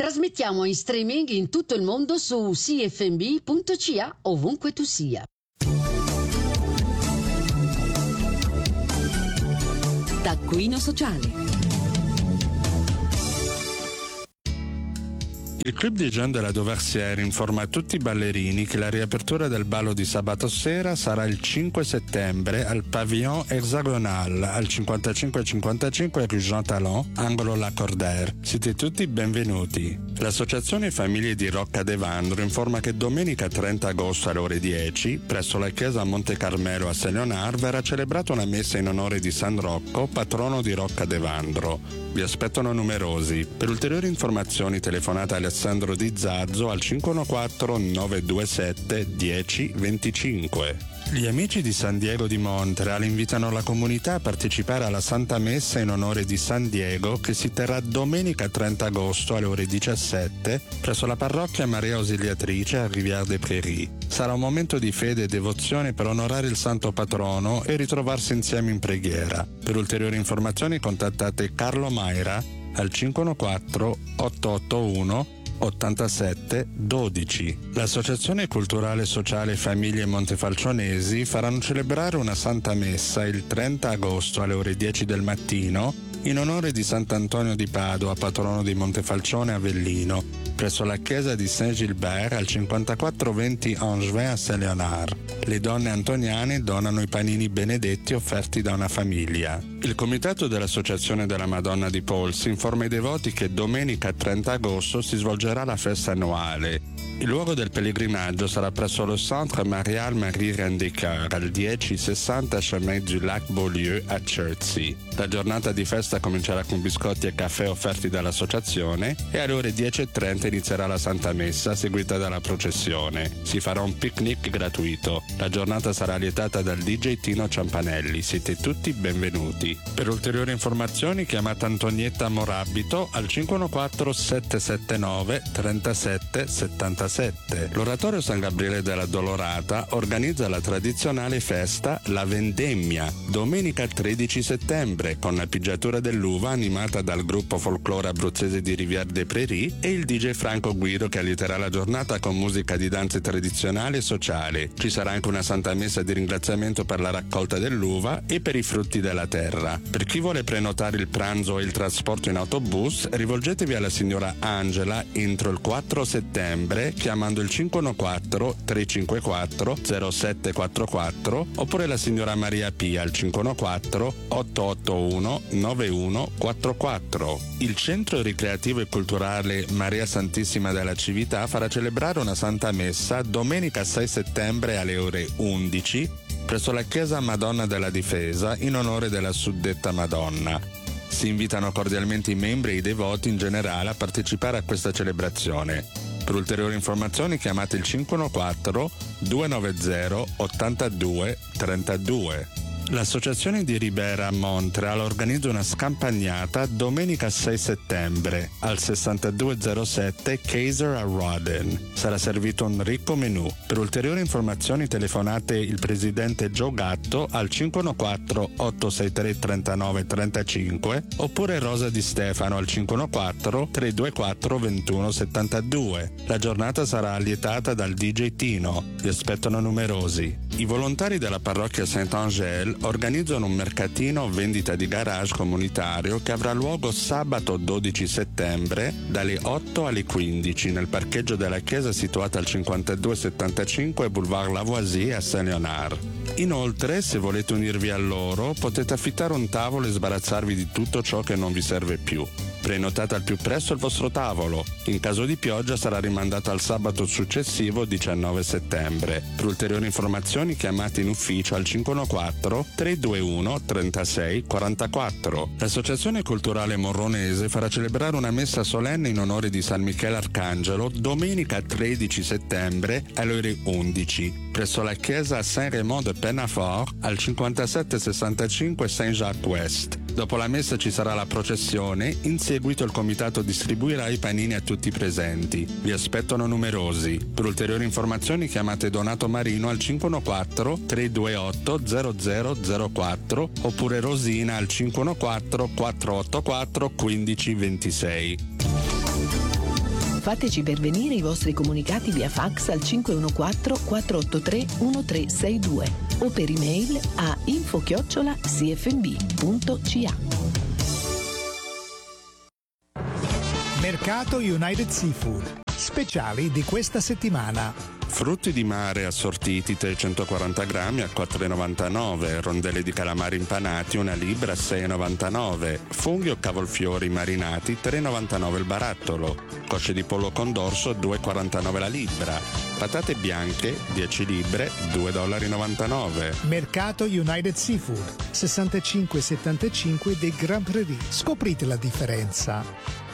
Trasmettiamo in streaming in tutto il mondo su cfmb.ca ovunque tu sia. Taccuino sociale. Il Club des Jeunes de la Dauversière informa tutti i ballerini che la riapertura del ballo di sabato sera sarà il 5 settembre al Pavillon Hexagonal al 5555 Rue Jean Talon, angolo Lacordaire. Siete tutti benvenuti. L'Associazione Famiglie di Roccadevandro informa che domenica 30 agosto alle ore 10, presso la chiesa Monte Carmelo a Saint-Léonard, verrà celebrata una messa in onore di San Rocco, patrono di Roccadevandro. Vi aspettano numerosi. Per ulteriori informazioni telefonate a Alessandro Di Zazzo al 514-927-1025. Gli amici di San Diego di Montreal invitano la comunità a partecipare alla Santa Messa in onore di San Diego che si terrà domenica 30 agosto alle ore 17 presso la parrocchia Maria Ausiliatrice a Rivière-des-Prairies. Sarà un momento di fede e devozione per onorare il santo patrono e ritrovarsi insieme in preghiera. Per ulteriori informazioni contattate Carlo Maira al 514-881 87 12. L'Associazione Culturale Sociale Famiglie Montefalcionesi faranno celebrare una Santa Messa il 30 agosto alle ore 10 del mattino in onore di Sant'Antonio di Padova, patrono di Montefalcione Avellino, presso la chiesa di Saint-Gilbert al 5420 Angevin a Saint-Léonard. Le donne antoniane donano i panini benedetti offerti da una famiglia. Il comitato dell'Associazione della Madonna di Polsi informa i devoti che domenica 30 agosto si svolgerà la festa annuale. Il luogo del pellegrinaggio sarà presso lo Centre Marial Marie Reine des Cœurs al 1060 Chemin du Lac Beaulieu a Chertsey. La giornata di festa comincerà con biscotti e caffè offerti dall'associazione e alle ore 10:30 inizierà la Santa Messa seguita dalla processione. Si farà un picnic gratuito. La giornata sarà lietata dal DJ Tino Ciampanelli. Siete tutti benvenuti. Per ulteriori informazioni chiamate Antonietta Morabito al 514-779 37 77. L'Oratorio San Gabriele della Dolorata organizza la tradizionale festa La Vendemmia, domenica 13 settembre, con la pigiatura dell'uva animata dal gruppo folklore abruzzese di Rivière-des-Prairies e il DJ Franco Guido che allieterà la giornata con musica di danze tradizionali e sociali. Ci sarà anche una Santa Messa di ringraziamento per la raccolta dell'uva e per i frutti della terra. Per chi vuole prenotare il pranzo e il trasporto in autobus, rivolgetevi alla signora Angela entro il 4 settembre chiamando il 514-354-0744 oppure la signora Maria Pia al 514-881-9144. Il Centro Ricreativo e Culturale Maria Santissima della Cività farà celebrare una Santa Messa domenica 6 settembre alle ore 11 presso la chiesa Madonna della Difesa in onore della suddetta Madonna. Si invitano cordialmente i membri e i devoti in generale a partecipare a questa celebrazione. Per ulteriori informazioni chiamate il 514-290-8232. L'Associazione di Ribera a Montreal organizza una scampagnata domenica 6 settembre al 6207 Kaiser a Rawdon. Sarà servito un ricco menù. Per ulteriori informazioni telefonate il presidente Joe Gatto al 514-863-3935 oppure Rosa Di Stefano al 514-324-2172. La giornata sarà allietata dal DJ Tino. Vi aspettano numerosi. I volontari della parrocchia Saint-Angèle organizzano un mercatino vendita di garage comunitario che avrà luogo sabato 12 settembre dalle 8 alle 15 nel parcheggio della chiesa situata al 5275 Boulevard Lavoisier a Saint-Léonard. Inoltre, se volete unirvi a loro, potete affittare un tavolo e sbarazzarvi di tutto ciò che non vi serve più. Prenotate al più presto il vostro tavolo. In caso di pioggia sarà rimandata al sabato successivo 19 settembre. Per ulteriori informazioni chiamate in ufficio al 514-321-3644. L'Associazione Culturale Morronese farà celebrare una messa solenne in onore di San Michele Arcangelo domenica 13 settembre alle ore 11 presso la chiesa Saint-Raymond de Pennafort al 5765 Saint-Jacques-Ouest. Dopo la messa ci sarà la processione, in seguito il comitato distribuirà i panini a tutti i presenti. Vi aspettano numerosi. Per ulteriori informazioni chiamate Donato Marino al 514-328-0004 oppure Rosina al 514-484-1526. Fateci pervenire i vostri comunicati via fax al 514-483-1362 o per email a info@cfmb.ca. Mercato United Seafood. Speciali di questa settimana. Frutti di mare assortiti 340 grammi a 4,99, rondelle di calamari impanati una libra a 6,99, funghi o cavolfiori marinati 3,99 il barattolo, cosce di pollo con dorso 2,49 la libra, patate bianche 10 libre $2,99. Mercato United Seafood, 6575 dei Grand Prairie. Scoprite la differenza.